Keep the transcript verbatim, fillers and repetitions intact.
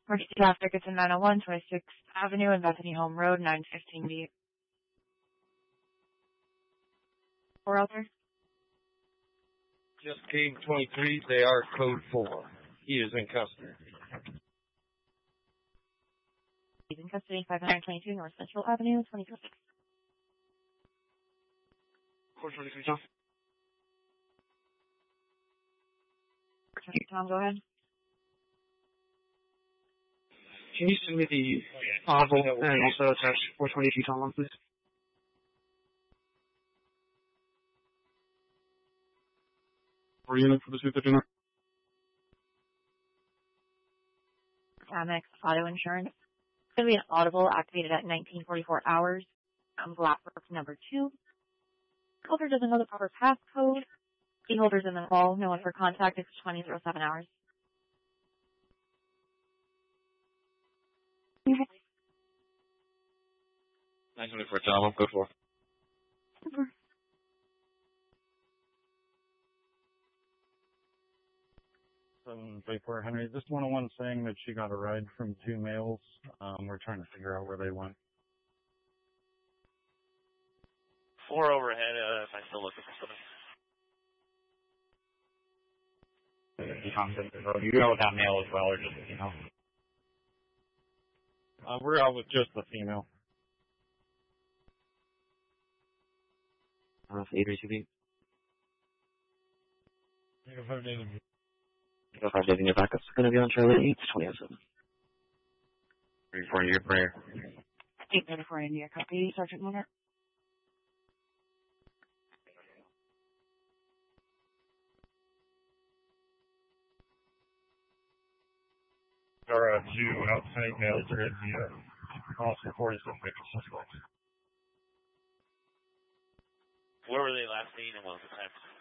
Emergency traffic, it's in nine oh one twenty-sixth Avenue and Bethany Home Road, nine fifteen B. Four out there? Just came twenty-three, they are code four. He is in custody. He's in custody, five twenty-two North Central Avenue, twenty-four six. four twenty-three, Tom. Tom, go ahead. Can you send me the audible and also attach four twenty-two Tom on, please? Four unit for the two fifty-nine. Amex Auto Insurance. It's going to be an audible activated at nineteen forty-four hours. Um, Blackbrook number two. Holder doesn't know the proper passcode. Key holders in the call. No one for contact. It's twenty oh seven hours. nine twenty-four Tom, I'm code four. Super. seven three four Henry. This one oh one saying that she got a ride from two males. Um, we're trying to figure out where they went. Four overhead, uh, if I'm still looking for something. You go with that male as well, or just, you know? Uh, we're out with just the female. Uh, eight three two B. Go five days. Go five days in your backup's going to be on Charlie eight, twenty oh seven. Three four year prayer. eight thirty-four India copy, Sergeant Miller. There are two outside males that are in the uh, Austin forty-six suspects. Where were they last seen and what was the time?